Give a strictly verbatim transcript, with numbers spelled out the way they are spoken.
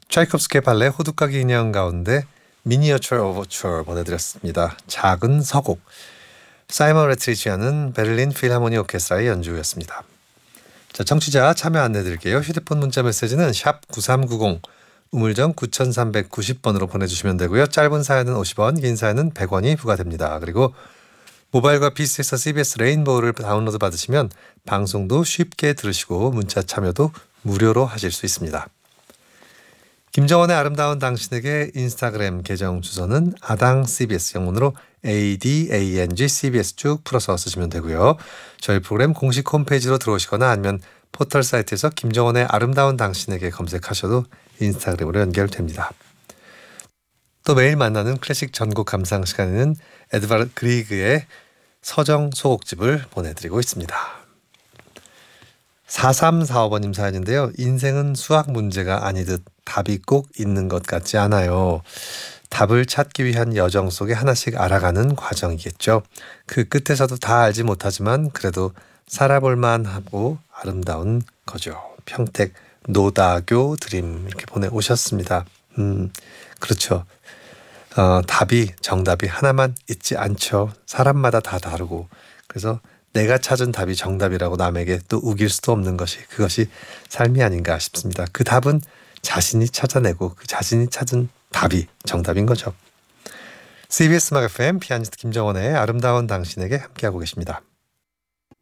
차이콥스키의 발레 호두까기 인형 가운데 미니어처 오버처 보내드렸습니다. 작은 서곡. 사이먼 레트리지아는 베를린 필하모니 오케스트라의 연주였습니다. 자, 청취자 참여 안내드릴게요. 휴대폰 문자 메시지는 샵 구삼구공, 우물정 구삼구공 번으로 보내주시면 되고요. 짧은 사연은 오십 원, 긴 사연은 백 원이 부과됩니다. 그리고 모바일과 피씨에서 씨비에스 레인보우를 다운로드 받으시면 방송도 쉽게 들으시고 문자 참여도 무료로 하실 수 있습니다. 김정원의 아름다운 당신에게 인스타그램 계정 주소는 아당 씨비에스, 영문으로 에이디에이엔지 씨비에스 쭉 풀어서 쓰시면 되고요. 저희 프로그램 공식 홈페이지로 들어오시거나 아니면 포털 사이트에서 김정원의 아름다운 당신에게 검색하셔도 인스타그램으로 연결됩니다. 또 매일 만나는 클래식 전곡 감상 시간에는 에드바르드 그리그의 서정 소곡집을 보내드리고 있습니다. 사삼사오 번님 사연인데요. 인생은 수학 문제가 아니듯 답이 꼭 있는 것 같지 않아요. 답을 찾기 위한 여정 속에 하나씩 알아가는 과정이겠죠. 그 끝에서도 다 알지 못하지만 그래도 살아볼만 하고 아름다운 거죠. 평택 노다교 드림 이렇게 보내오셨습니다. 음, 그렇죠. 어, 답이 정답이 하나만 있지 않죠. 사람마다 다 다르고 그래서 내가 찾은 답이 정답이라고 남에게 또 우길 수도 없는 것이 그것이 삶이 아닌가 싶습니다. 그 답은 자신이 찾아내고 그 자신이 찾은 답이 정답인 거죠. 씨비에스 음악 에프엠 피아니스트 김정원의 아름다운 당신에게 함께하고 계십니다.